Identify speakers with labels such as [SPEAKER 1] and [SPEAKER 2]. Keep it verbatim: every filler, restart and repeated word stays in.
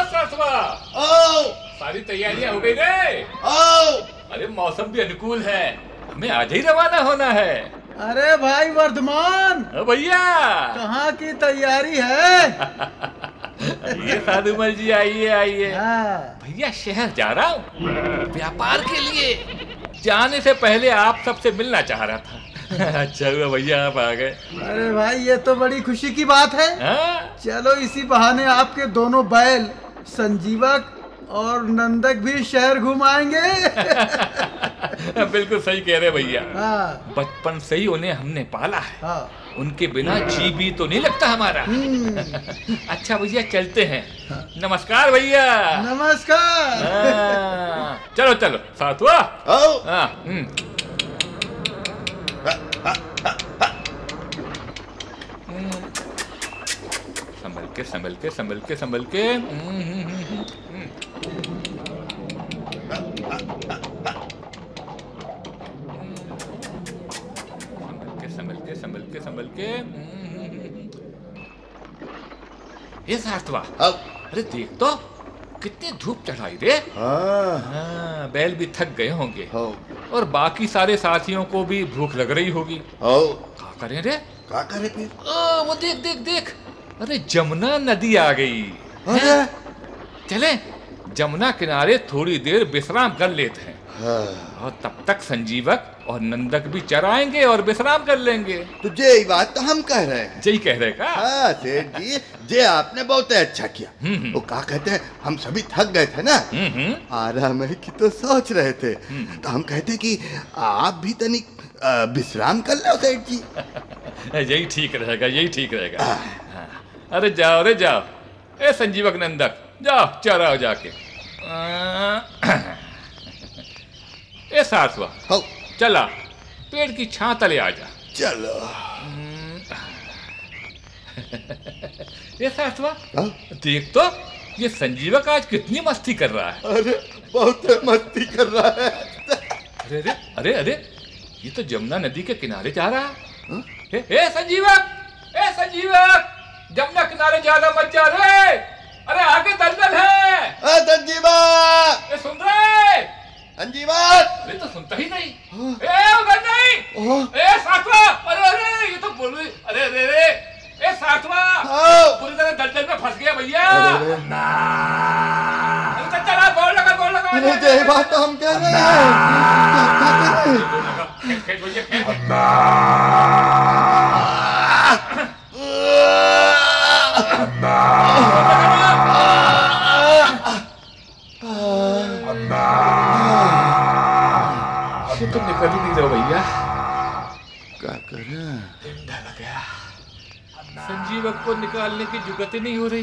[SPEAKER 1] सासवा,
[SPEAKER 2] आओ
[SPEAKER 1] सारी तैयारियां हो गई रे?
[SPEAKER 2] आओ।
[SPEAKER 1] अरे मौसम भी अनुकूल है, हमें आज ही रवाना होना है।
[SPEAKER 3] अरे भाई वर्धमान,
[SPEAKER 1] हाँ भैया।
[SPEAKER 3] कहाँ की तैयारी है?
[SPEAKER 1] ये साधुमल जी, आइए आइए।
[SPEAKER 3] हाँ।
[SPEAKER 1] भैया शहर जा रहा हूँ व्यापार के लिए, जाने से पहले आप सबसे मिलना चाह रहा था। अच्छा हुआ भैया आप आ गए।
[SPEAKER 3] अरे भाई ये तो बड़ी खुशी की बात है।
[SPEAKER 1] हाँ?
[SPEAKER 3] चलो इसी बहाने आपके दोनों बैल संजीवक और नंदक भी शहर घूम आएंगे।
[SPEAKER 1] बिल्कुल सही कह रहे भैया।
[SPEAKER 3] हाँ।
[SPEAKER 1] बचपन से ही उन्हें हमने पाला है,
[SPEAKER 3] हाँ।
[SPEAKER 1] उनके बिना जी भी तो नहीं लगता हमारा। अच्छा भैया चलते हैं। नमस्कार भैया।
[SPEAKER 3] नमस्कार।
[SPEAKER 1] हाँ, चलो चलो साथ हुआ।
[SPEAKER 2] आओ।
[SPEAKER 1] हाँ, हम्म। संभल के संभल के संभल के संभल के। हम्म, हम्म, हम्म, हम्म। संभल के संभल के संभल के। ये सार्थवा,
[SPEAKER 2] आओ।
[SPEAKER 1] अरे देख तो कितनी धूप चढ़ाई रे।
[SPEAKER 2] हाँ।
[SPEAKER 1] हाँ, बैल भी थक गए होंगे
[SPEAKER 2] आओ।
[SPEAKER 1] और बाकी सारे साथियों को भी भूख लग रही होगी।
[SPEAKER 2] आओ।
[SPEAKER 1] क्या करें रे?
[SPEAKER 2] क्या करे फिर?
[SPEAKER 1] ओ, वो देख देख देख, अरे जमुना नदी आ गई।
[SPEAKER 2] अरे
[SPEAKER 1] चले जमुना किनारे थोड़ी देर विश्राम कर लेते हैं।
[SPEAKER 2] हाँ।
[SPEAKER 1] और तब तक संजीवक और नंदक भी चराएंगे और विश्राम कर लेंगे।
[SPEAKER 2] तो ये बात तो हम कह रहे हैं।
[SPEAKER 1] यही कह रहे का?
[SPEAKER 2] हाँ सेठ जी, ये आपने बहुत अच्छा किया।
[SPEAKER 1] हम्म।
[SPEAKER 2] वो क्या कहते हैं, हम सभी थक गए थे ना,
[SPEAKER 1] हम्म हम्म।
[SPEAKER 2] आराम की तो सोच रहे थे, तो हम कहते कि आप भी तनिक अ, विश्राम कर लो सेठ जी।
[SPEAKER 1] यही ठीक रहेगा, यही ठीक रहेगा। हाँ। अरे जाओ रे जाओ, ए संजीवक नंदक जाओ चराओ जाके। ए सासवा,
[SPEAKER 2] हो
[SPEAKER 1] चला पेड़ की छां तले आ जा।
[SPEAKER 2] चलो।
[SPEAKER 1] ये सासवा,
[SPEAKER 2] हाँ?
[SPEAKER 1] देख तो ये संजीवक आज कितनी मस्ती कर रहा है।
[SPEAKER 2] अरे बहुत मस्ती कर रहा है।
[SPEAKER 1] अरे अरे अरे अरे, ये तो जमुना नदी के किनारे जा रहा है।
[SPEAKER 2] हाँ?
[SPEAKER 1] ए, ए संजीवक, ए संजीवक, जमुना किनारे ज्यादा मत जा रे। अरे आगे दलदल है।
[SPEAKER 2] अ, संजीवा,
[SPEAKER 1] ए सुन रहे?
[SPEAKER 2] संजीवा।
[SPEAKER 1] अरे तो सुनता ही नहीं। ए उधर नहीं।
[SPEAKER 2] ओह।
[SPEAKER 1] ए सातवा, अरे अरे ये तो बोल रही। अरे अरे अरे, ए सातवा,
[SPEAKER 2] हाँ।
[SPEAKER 1] पूरी तरह दलदल में फंस गया भैया।
[SPEAKER 2] अरे, अरे।
[SPEAKER 1] अरे चल चला, दौड़ लगा दौड़ लगा।
[SPEAKER 2] अरे यही बात तो हम कह रहे हैं। क्या करें?
[SPEAKER 1] खेल खेल भैया खेल। ये तो निकल ही नहीं रहा भैया।
[SPEAKER 2] क्या करें?
[SPEAKER 1] डर लग गया, संजीवक को निकालने की जुगत ही नहीं हो रही।